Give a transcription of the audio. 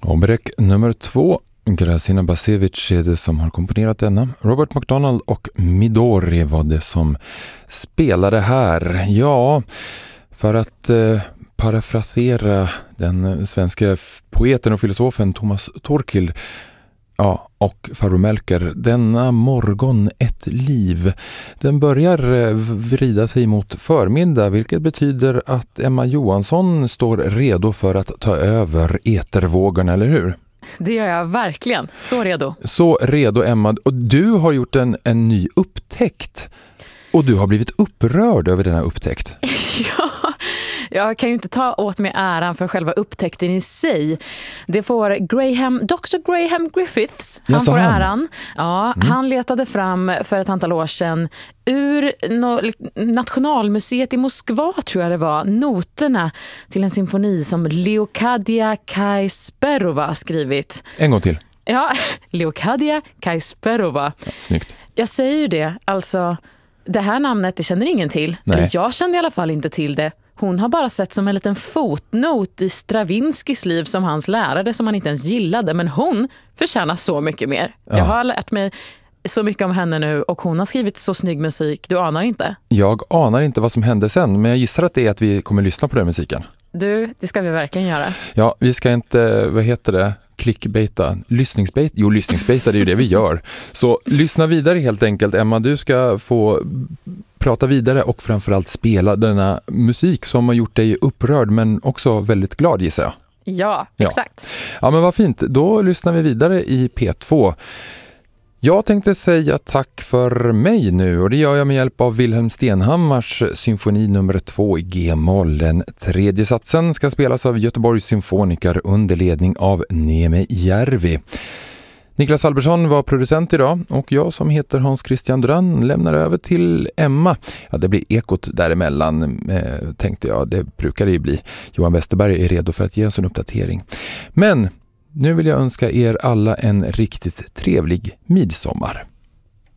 Oberek nummer 2. Gracina Basevic är det som har komponerat denna. Robert McDonald och Midori var det som spelade här. Ja, för att parafrasera den svenska poeten och filosofen Thomas Torkild, ja, och Farbror Melker, denna morgon ett liv. Den börjar vrida sig mot förmiddag, vilket betyder att Emma Johansson står redo för att ta över etervågorna, eller hur? Det gör jag verkligen. Så redo. Så redo, Emma. Och du har gjort en ny upptäckt. Och du har blivit upprörd över denna upptäckt. Ja, jag kan ju inte ta åt mig äran för själva upptäckten i sig. Det får Dr. Graham Griffiths. Han får äran. Ja, Han letade fram för ett antal år sedan ur Nationalmuseet i Moskva, tror jag det var, noterna till en symfoni som Leokadia Kaisperova skrivit. En gång till. Ja, Leokadia Kaisperova. Ja, snyggt. Jag säger ju det, alltså det här namnet, det känner ingen till. Nej. Eller jag kände i alla fall inte till det. Hon har bara sett som en liten fotnot i Stravinskys liv som hans lärare som han inte ens gillade. Men hon förtjänar så mycket mer. Ja. Jag har lärt mig så mycket om henne nu och hon har skrivit så snygg musik. Du anar inte? Jag anar inte vad som hände sen, men jag gissar att det är att vi kommer lyssna på den musiken. Du, det ska vi verkligen göra. Ja, vi ska inte, vad heter det? Klickbaita, lyssningsbaita. Jo, lyssningsbaita, det är ju det vi gör. Så lyssna vidare helt enkelt. Emma, du ska få prata vidare och framförallt spela denna musik som har gjort dig upprörd men också väldigt glad, gissar jag. Ja, exakt. Ja, men vad fint. Då lyssnar vi vidare i P2. Jag tänkte säga tack för mig nu och det gör jag med hjälp av Wilhelm Stenhammars symfoni nummer 2 i G-moll. Den tredje satsen ska spelas av Göteborgs symfoniker under ledning av Neme Järvi. Niklas Albersson var producent idag och jag som heter Hans Christian Duran lämnar över till Emma. Ja, det blir ekot däremellan, tänkte jag. Det brukar det ju bli. Johan Westerberg är redo för att ge oss en uppdatering. Men nu vill jag önska er alla en riktigt trevlig midsommar.